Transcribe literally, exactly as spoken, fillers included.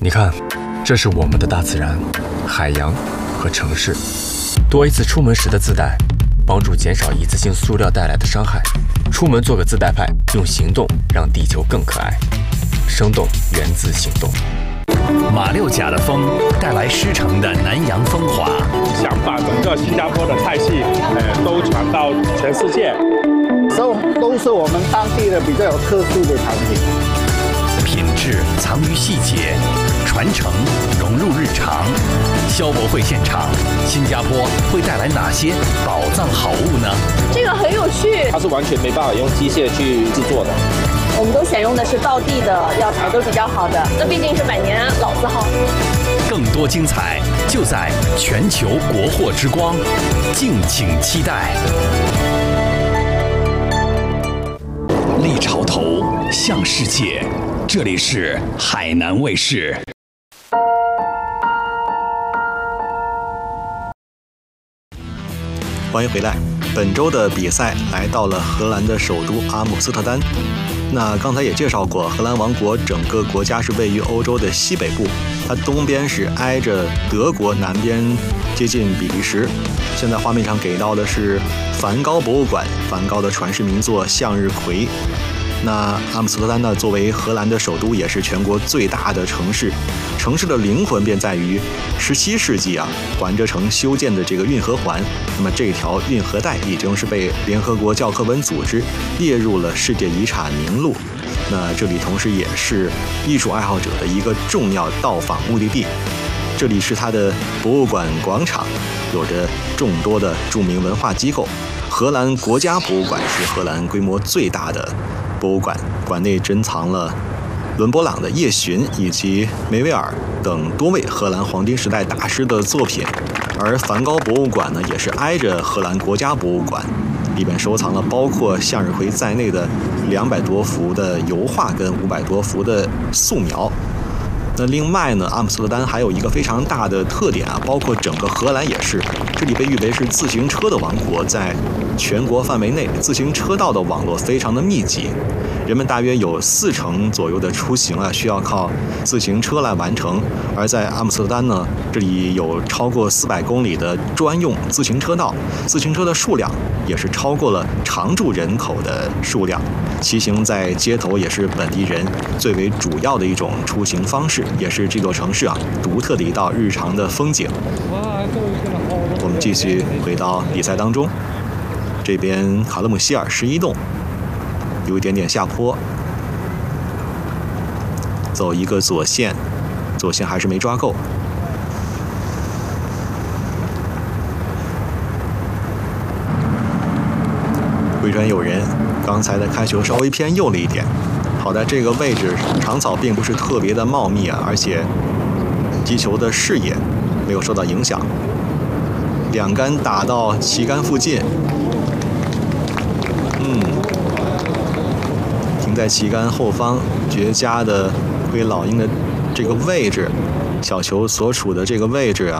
你看，这是我们的大自然、海洋和城市。多一次出门时的自带，帮助减少一次性塑料带来的伤害。出门做个自带派，用行动让地球更可爱。生动源自行动。 马六甲的风带来狮城的南洋风华， 想把整个新加坡的菜系，呃，都传到全世界。 都都是我们当地的比较有特殊的产品。 品质藏于细节，传承融入日常。消博会现场，新加坡会带来哪些宝藏好物呢？ 这个很有趣， 它是完全没办法用机械去制作的。 我们都选用的是道地的药材，都比较好的。这毕竟是百年老字号。 更多精彩就在全球国货之光，敬请期待。立潮头向世界，这里是海南卫视。 欢迎回来。本周的比赛来到了荷兰的首都阿姆斯特丹。那刚才也介绍过，荷兰王国整个国家是位于欧洲的西北部，它东边是挨着德国，南边接近比利时。现在画面上给到的是梵高博物馆，梵高的传世名作《向日葵》。那阿姆斯特丹呢，作为荷兰的首都，也是全国最大的城市。城市的灵魂便在于十七世纪啊，环着城修建的这个运河环。那么这条运河带已经是被联合国教科文组织列入了世界遗产名录。那这里同时也是艺术爱好者的一个重要到访目的地。这里是它的博物馆广场，有着众多的著名文化机构。荷兰国家博物馆是荷兰规模最大的博物馆，馆内珍藏了伦勃朗的《夜巡》以及梅维尔等多位荷兰黄金时代大师的作品。而梵高博物馆呢，也是挨着荷兰国家博物馆，里面收藏了包括向日葵在内的两百多幅的油画跟五百多幅的素描。那另外呢，阿姆斯特丹还有一个非常大的特点啊，包括整个荷兰也是，这里被誉为是自行车的王国，在全国范围内自行车道的网络非常的密集，人们大约有四成左右的出行啊需要靠自行车来完成。而在阿姆斯特丹呢，这里有超过四百公里的专用自行车道，自行车的数量也是超过了常住人口的数量。骑行在街头也是本地人最为主要的一种出行方式，也是这座城市啊独特的一道日常的风景。我们继续回到比赛当中，这边卡勒姆希尔十一洞有一点点下坡，走一个左线，左线还是没抓够。回传有人，刚才的开球稍微偏右了一点。好在这个位置长草并不是特别的茂密啊，而且击球的视野没有受到影响。两杆打到旗杆附近，嗯，停在旗杆后方，绝佳的归老鹰的这个位置，小球所处的这个位置啊。